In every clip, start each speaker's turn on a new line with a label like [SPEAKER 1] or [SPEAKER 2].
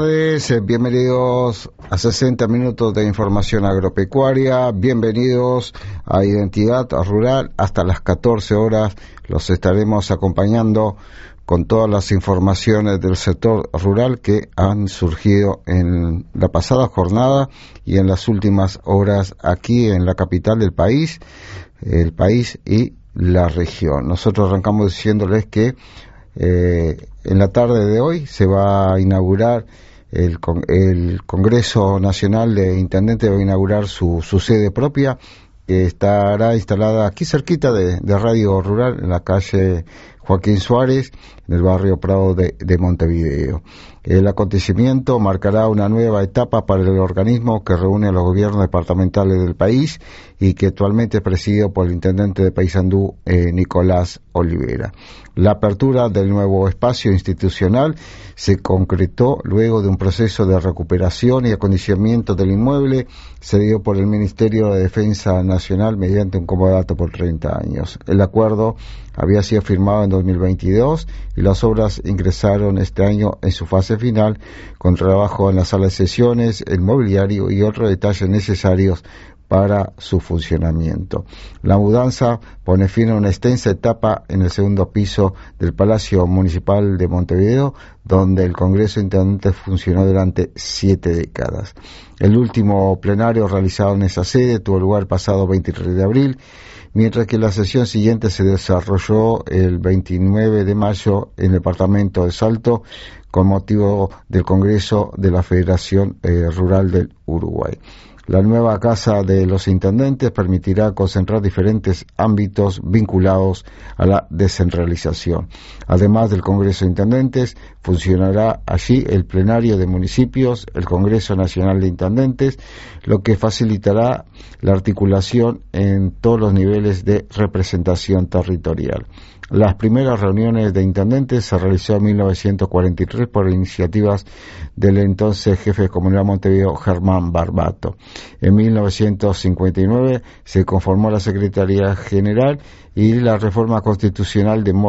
[SPEAKER 1] Bienvenidos a 60 minutos de información agropecuaria, bienvenidos a Identidad Rural. Hasta las 14 horas los estaremos acompañando con todas las informaciones del sector rural que han surgido en la pasada jornada y en las últimas horas aquí en la capital del país, el país y la región. Nosotros arrancamos diciéndoles que en la tarde de hoy se va a inaugurar el Congreso Nacional de Intendentes, va a inaugurar su sede propia, que estará instalada aquí cerquita de Radio Rural, en la calle Joaquín Suárez, en el barrio Prado de Montevideo. El acontecimiento marcará una nueva etapa para el organismo que reúne a los gobiernos departamentales del país y que actualmente es presidido por el intendente de Paysandú, Nicolás Olivera. La apertura del nuevo espacio institucional se concretó luego de un proceso de recuperación y acondicionamiento del inmueble cedido por el Ministerio de Defensa Nacional mediante un comodato por 30 años. El acuerdo había sido firmado en 2022 y las obras ingresaron este año en su fase final, con trabajo en la sala de sesiones, el mobiliario y otros detalles necesarios para su funcionamiento. La mudanza pone fin a una extensa etapa en el segundo piso del Palacio Municipal de Montevideo, donde el Congreso de Intendentes funcionó durante 7 décadas. El último plenario realizado en esa sede tuvo lugar el pasado 23 de abril, mientras que la sesión siguiente se desarrolló el 29 de mayo en el departamento de Salto, con motivo del Congreso de la Federación Rural del Uruguay. La nueva Casa de los Intendentes permitirá concentrar diferentes ámbitos vinculados a la descentralización. Además del Congreso de Intendentes, funcionará allí el Plenario de Municipios, el Congreso Nacional de Intendentes, lo que facilitará la articulación en todos los niveles de representación territorial. Las primeras reuniones de intendentes se realizó en 1943 por iniciativas del entonces jefe de Comunidad de Montevideo, Germán Barbato. En 1959 se conformó la Secretaría General y la reforma constitucional de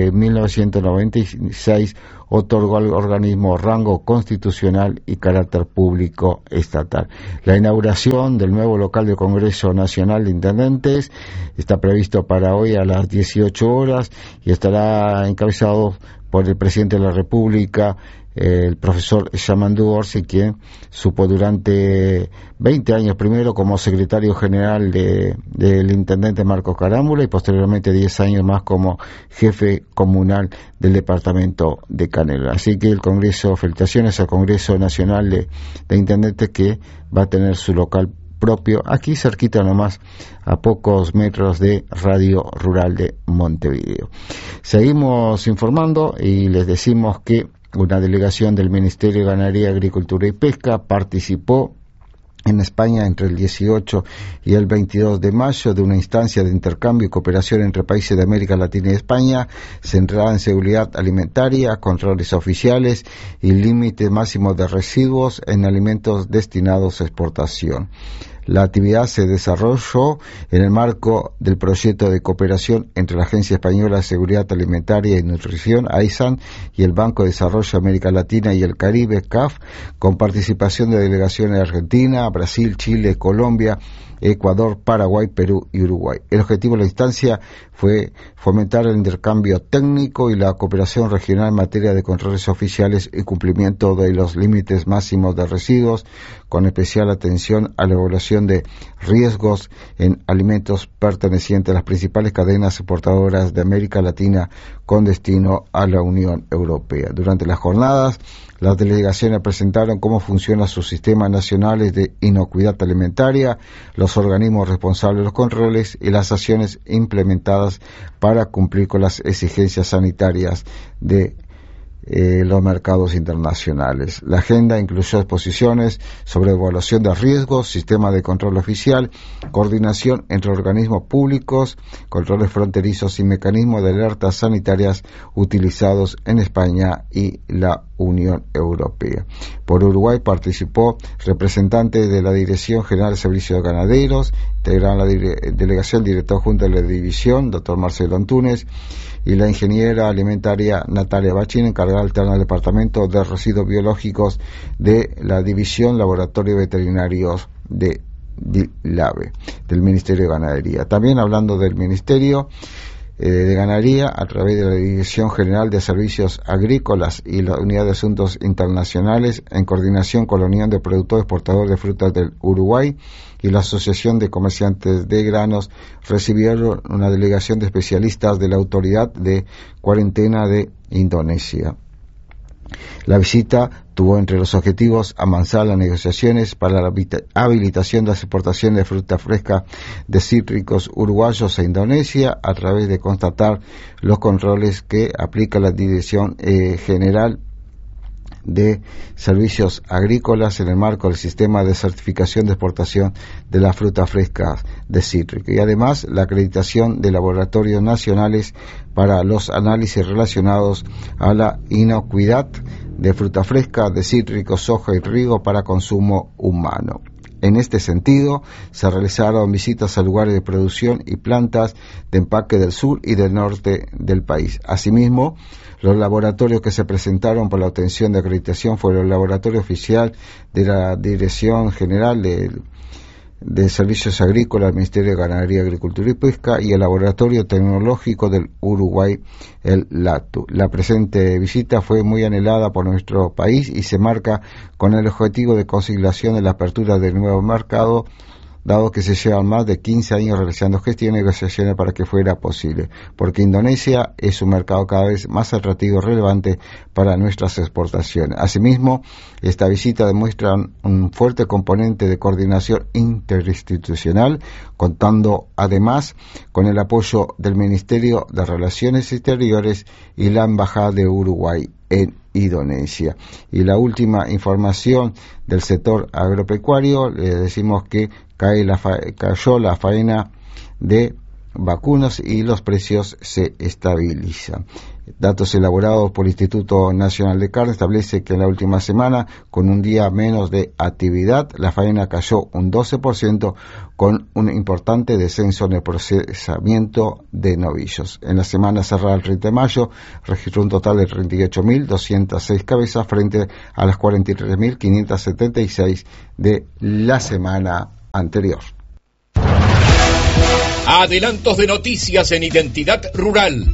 [SPEAKER 1] 1996 otorgó al organismo rango constitucional y carácter público estatal. La inauguración del nuevo local del Congreso Nacional de Intendentes está previsto para hoy a las 18 horas y estará encabezado por el presidente de la República, el profesor Yamandú Orsi, quien supo durante 20 años primero como secretario general del intendente Marcos Carámbula y posteriormente 10 años más como jefe comunal del departamento de Canela. Así que el Congreso, felicitaciones al Congreso Nacional de Intendentes, que va a tener su local propio aquí cerquita nomás, a pocos metros de Radio Rural de Montevideo. Seguimos informando y les decimos que una delegación del Ministerio de Ganadería, Agricultura y Pesca participó en España entre el 18 y el 22 de mayo de una instancia de intercambio y cooperación entre países de América Latina y España, centrada en seguridad alimentaria, controles oficiales y límites máximos de residuos en alimentos destinados a exportación. La actividad se desarrolló en el marco del proyecto de cooperación entre la Agencia Española de Seguridad Alimentaria y Nutrición, AISAN, y el Banco de Desarrollo de América Latina y el Caribe, CAF, con participación de delegaciones de Argentina, Brasil, Chile, Colombia, Ecuador, Paraguay, Perú y Uruguay. El objetivo de la instancia fue fomentar el intercambio técnico y la cooperación regional en materia de controles oficiales y cumplimiento de los límites máximos de residuos, con especial atención a la evaluación de riesgos en alimentos pertenecientes a las principales cadenas exportadoras de América Latina con destino a la Unión Europea. Durante las jornadas, las delegaciones presentaron cómo funcionan sus sistemas nacionales de inocuidad alimentaria, los organismos responsables de los controles y las acciones implementadas para cumplir con las exigencias sanitarias de los mercados internacionales. La agenda incluyó exposiciones sobre evaluación de riesgos, sistema de control oficial, coordinación entre organismos públicos, controles fronterizos y mecanismos de alertas sanitarias utilizados en España y la Unión Europea. Por Uruguay participó representantes de la Dirección General de Servicios Ganaderos, integraron la delegación el director junto de la división, doctor Marcelo Antunes, y la ingeniera alimentaria Natalia Bachín, encargada alterna del Departamento de Residuos Biológicos de la División Laboratorio Veterinarios de DILAVE, del Ministerio de Ganadería. También hablando del Ministerio de Ganadería, a través de la Dirección General de Servicios Agrícolas y la Unidad de Asuntos Internacionales, en coordinación con la Unión de Productores Exportadores de Frutas del Uruguay y la Asociación de Comerciantes de Granos, recibieron una delegación de especialistas de la Autoridad de Cuarentena de Indonesia. La visita tuvo entre los objetivos avanzar las negociaciones para la habilitación de las exportaciones de fruta fresca de cítricos uruguayos a Indonesia, a través de constatar los controles que aplica la Dirección General de Servicios Agrícolas en el marco del sistema de certificación de exportación de las frutas frescas de cítrico, y además la acreditación de laboratorios nacionales para los análisis relacionados a la inocuidad de fruta fresca de cítrico, soja y trigo para consumo humano. En este sentido, se realizaron visitas a lugares de producción y plantas de empaque del sur y del norte del país. Asimismo, los laboratorios que se presentaron por la obtención de acreditación fueron el laboratorio oficial de la Dirección General de Servicios Agrícolas del Ministerio de Ganadería, Agricultura y Pesca y el Laboratorio Tecnológico del Uruguay, el LATU. La presente visita fue muy anhelada por nuestro país y se marca con el objetivo de conciliación de la apertura del nuevo mercado, dado que se llevan más de 15 años realizando gestiones y negociaciones para que fuera posible, porque Indonesia es un mercado cada vez más atractivo y relevante para nuestras exportaciones. Asimismo, esta visita demuestra un fuerte componente de coordinación interinstitucional, contando además con el apoyo del Ministerio de Relaciones Exteriores y la Embajada de Uruguay en Indonesia. Y la última información del sector agropecuario, le decimos que cayó la faena de vacunos y los precios se estabilizan. Datos elaborados por el Instituto Nacional de Carne establece que en la última semana, con un día menos de actividad, la faena cayó un 12%, con un importante descenso en el procesamiento de novillos. En la semana cerrada el 30 de mayo, registró un total de 38.206 cabezas frente a las 43.576 de la semana anterior.
[SPEAKER 2] Adelantos de noticias en Identidad Rural.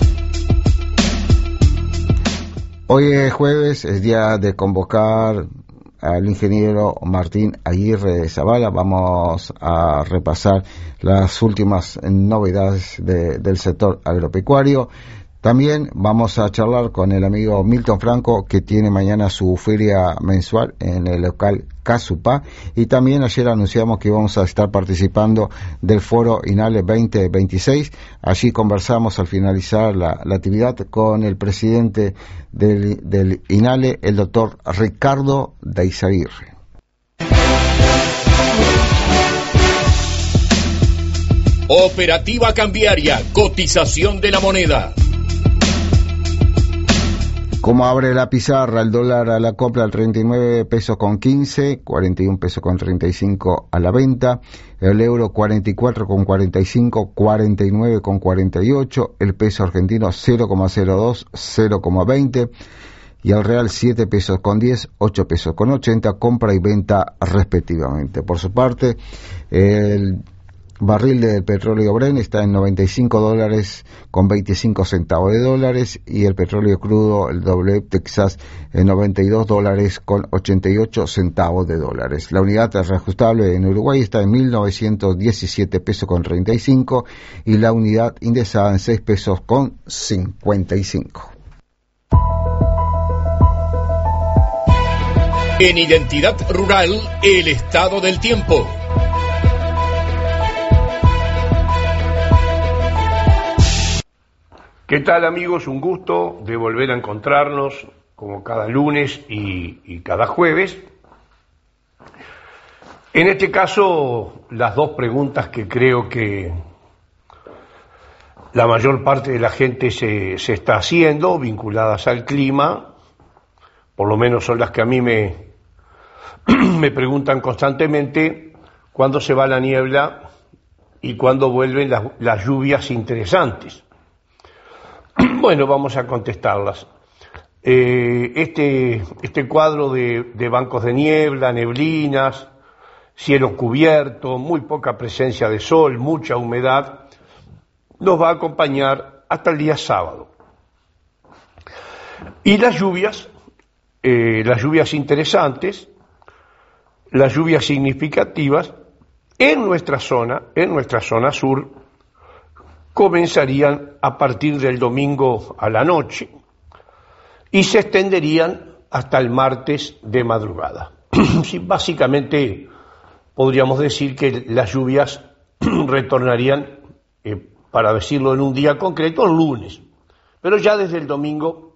[SPEAKER 1] Hoy es jueves, es día de convocar al ingeniero Martín Aguirre Zavala. Vamos a repasar las últimas novedades del sector agropecuario. También vamos a charlar con el amigo Milton Franco, que tiene mañana su feria mensual en el local Casupá, y también ayer anunciamos que íbamos a estar participando del foro INALE 2026. Allí conversamos al finalizar la actividad con el presidente del INALE, el doctor Ricardo de Izaguirre.
[SPEAKER 2] Operativa cambiaria, cotización de la moneda.
[SPEAKER 1] Como abre la pizarra, el dólar a la compra al 39 pesos con 15, 41 pesos con 35 a la venta, el euro 44 con 45, 49 con 48, el peso argentino 0,02, 0,20 y el real 7 pesos con 10, 8 pesos con 80, compra y venta respectivamente. Por su parte, el barril del petróleo Brent está en $95 con 25 centavos de dólares, y el petróleo crudo, el WTI Texas, en $92 con 88 centavos de dólares. La unidad reajustable en Uruguay está en 1.917 pesos con 35 y la unidad indexada en 6 pesos con 55.
[SPEAKER 2] En Identidad Rural, el estado del tiempo.
[SPEAKER 3] ¿Qué tal, amigos? Un gusto de volver a encontrarnos como cada lunes y cada jueves. En este caso, las dos preguntas que creo que la mayor parte de la gente se está haciendo, vinculadas al clima, por lo menos son las que a mí me preguntan constantemente cuándo se va la niebla y cuándo vuelven las lluvias interesantes. Bueno, vamos a contestarlas. Este cuadro de bancos de niebla, neblinas, cielo cubierto, muy poca presencia de sol, mucha humedad, nos va a acompañar hasta el día sábado. Y las lluvias interesantes, las lluvias significativas, en nuestra zona sur, comenzarían a partir del domingo a la noche y se extenderían hasta el martes de madrugada. Sí, básicamente podríamos decir que las lluvias retornarían, para decirlo en un día concreto, el lunes, pero ya desde el domingo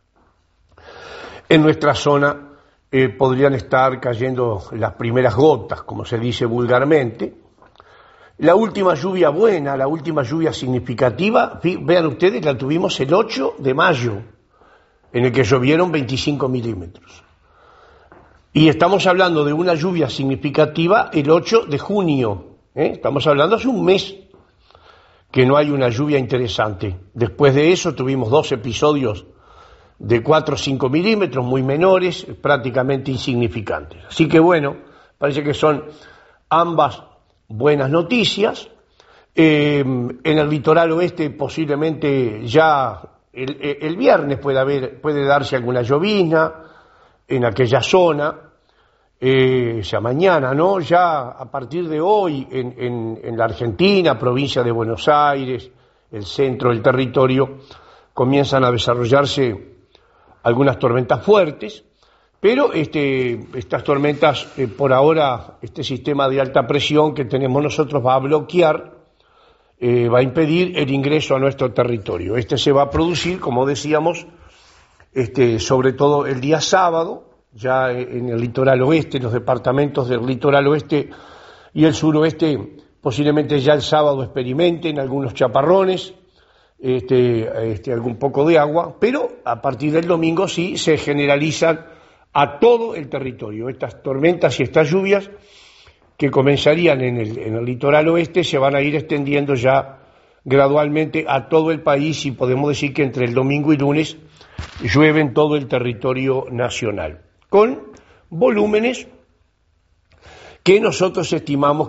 [SPEAKER 3] en nuestra zona podrían estar cayendo las primeras gotas, como se dice vulgarmente. La última lluvia buena, la última lluvia significativa, vean ustedes, la tuvimos el 8 de mayo, en el que llovieron 25 milímetros. Y estamos hablando de una lluvia significativa el 8 de junio. Estamos hablando hace un mes que no hay una lluvia interesante. Después de eso tuvimos 2 episodios de 4 o 5 milímetros, muy menores, prácticamente insignificantes. Así que bueno, parece que son ambas buenas noticias. En el litoral oeste posiblemente ya el viernes puede darse alguna llovizna en aquella zona, ya mañana, ¿no? Ya a partir de hoy en la Argentina, provincia de Buenos Aires, el centro del territorio, comienzan a desarrollarse algunas tormentas fuertes, pero estas tormentas, por ahora, este sistema de alta presión que tenemos nosotros va a bloquear, va a impedir el ingreso a nuestro territorio. Se va a producir, como decíamos, sobre todo el día sábado, ya en el litoral oeste, los departamentos del litoral oeste y el suroeste, posiblemente ya el sábado experimenten algunos chaparrones, algún poco de agua, pero a partir del domingo sí se generalizan a todo el territorio. Estas tormentas y estas lluvias que comenzarían en el litoral oeste se van a ir extendiendo ya gradualmente a todo el país y podemos decir que entre el domingo y lunes llueve en todo el territorio nacional, con volúmenes que nosotros estimamos